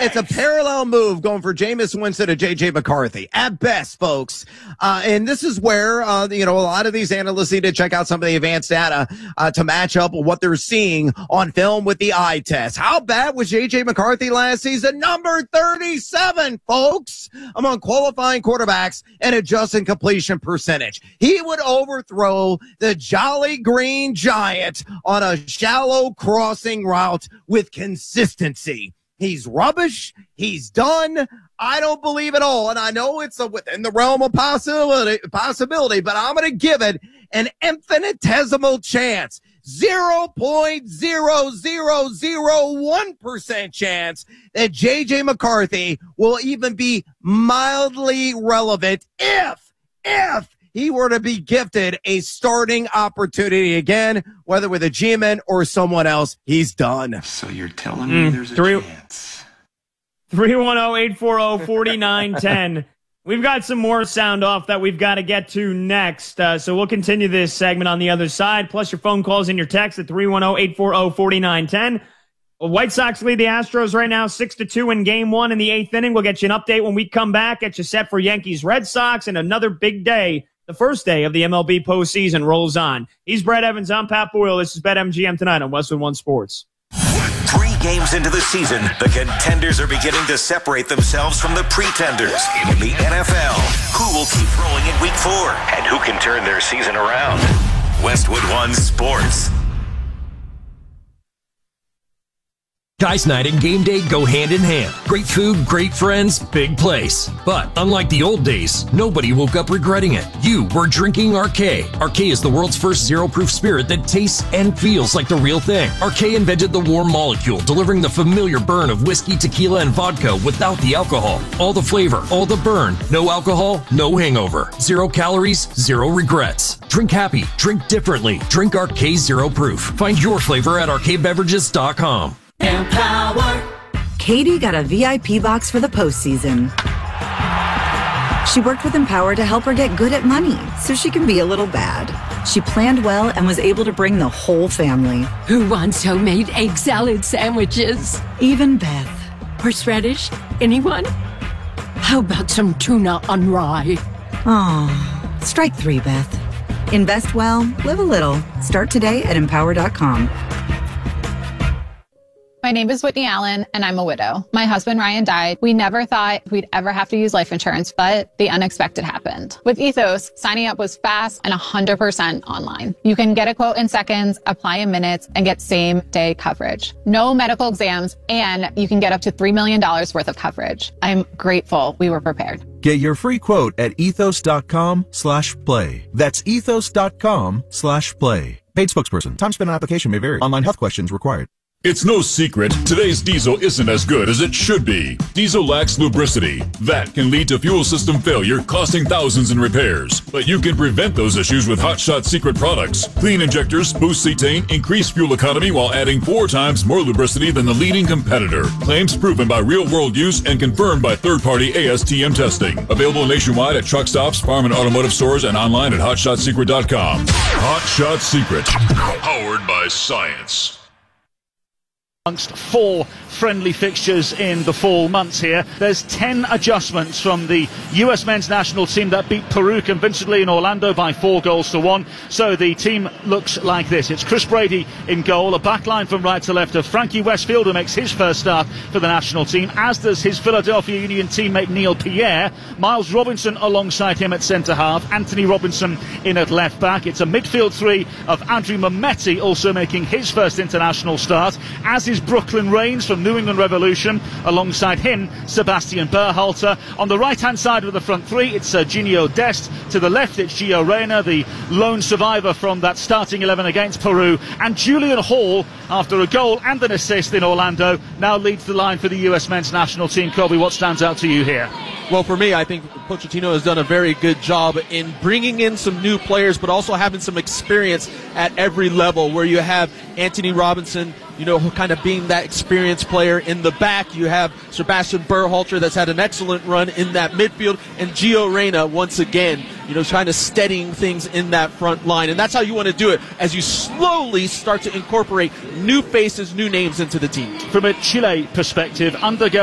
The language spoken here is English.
it's a parallel move going for Jameis Winston to J.J. McCarthy at best, folks. And this is where, a lot of these analysts need to check out some of the advanced data to match up with what they're seeing on film with the eye test. How bad was J.J. McCarthy last season? Number 37, folks, among qualifying quarterbacks and adjusted completion percentage. He would overthrow the Jolly Green Giant on a shallow crossing route with consistency. He's rubbish. He's done. I don't believe it all. And I know it's within the realm of possibility, but I'm going to give it an infinitesimal chance. 0.0001% chance that J.J. McCarthy will even be mildly relevant if he were to be gifted a starting opportunity again, whether with a G-man or someone else. He's done. So you're telling me there's a chance. 310-840-4910. We've got some more sound off that we've got to get to next. So we'll continue this segment on the other side, plus your phone calls and your text at 310-840-4910. White Sox lead the Astros right now 6-2 in game one in the eighth inning. We'll get you an update when we come back. Get you set for Yankees Red Sox, and another big day. The first day of the MLB postseason rolls on. He's Brett Evans. I'm Pat Boyle. This is BetMGM tonight on Westwood One Sports. 3 games into the season, the contenders are beginning to separate themselves from the pretenders. In the NFL, who will keep rolling in week 4? And who can turn their season around? Westwood One Sports. Guys night and game day go hand in hand. Great food, great friends, big place. But unlike the old days, nobody woke up regretting it. You were drinking Arcade. Arcade is the world's first zero-proof spirit that tastes and feels like the real thing. Arcade invented the warm molecule, delivering the familiar burn of whiskey, tequila, and vodka without the alcohol. All the flavor, all the burn. No alcohol, no hangover. 0 calories, 0 regrets. Drink happy, drink differently. Drink Arcade Zero Proof. Find your flavor at arcadebeverages.com. Empower. Katie got a VIP box for the postseason. She worked with Empower to help her get good at money so she can be a little bad. She planned well and was able to bring the whole family. Who wants homemade egg salad sandwiches? Even Beth. Horseradish? Anyone? How about some tuna on rye? Aw, strike 3, Beth. Invest well, live a little. Start today at Empower.com. My name is Whitney Allen, and I'm a widow. My husband, Ryan, died. We never thought we'd ever have to use life insurance, but the unexpected happened. With Ethos, signing up was fast and 100% online. You can get a quote in seconds, apply in minutes, and get same-day coverage. No medical exams, and you can get up to $3 million worth of coverage. I'm grateful we were prepared. Get your free quote at ethos.com/play. That's ethos.com/play. Paid spokesperson. Time spent on application may vary. Online health questions required. It's no secret, today's diesel isn't as good as it should be. Diesel lacks lubricity. That can lead to fuel system failure, costing thousands in repairs. But you can prevent those issues with Hot Shot Secret products. Clean injectors, boost cetane, increase fuel economy while adding 4 times more lubricity than the leading competitor. Claims proven by real-world use and confirmed by third-party ASTM testing. Available nationwide at truck stops, farm and automotive stores, and online at hotshotsecret.com. Hot Shot Secret, powered by science. Amongst 4 friendly fixtures in the fall months here, there's 10 adjustments from the US men's national team that beat Peru convincingly in Orlando by 4-1. So the team looks like this. It's Chris Brady in goal, a back line from right to left of Frankie Westfield, who makes his first start for the national team, as does his Philadelphia Union teammate Neil Pierre. Miles Robinson alongside him at centre half, Anthony Robinson in at left back. It's a midfield 3 of Andrew Mametti also making his first international start, as is Brooklyn Raines from New England Revolution. Alongside him, Sebastian Berhalter. On the right-hand side of the front 3, it's Serginho Dest. To the left, it's Gio Reyna, the lone survivor from that starting 11 against Peru. And Julian Hall, after a goal and an assist in Orlando, now leads the line for the US men's national team. Kobe, what stands out to you here? Well, for me, I think Pochettino has done a very good job in bringing in some new players, but also having some experience at every level, where you have Anthony Robinson, kind of being that experienced player in the back. You have Sebastian Berhalter that's had an excellent run in that midfield, and Gio Reyna once again, kind of steadying things in that front line. And that's how you want to do it, as you slowly start to incorporate new faces, new names into the team. From a Chile perspective, undergo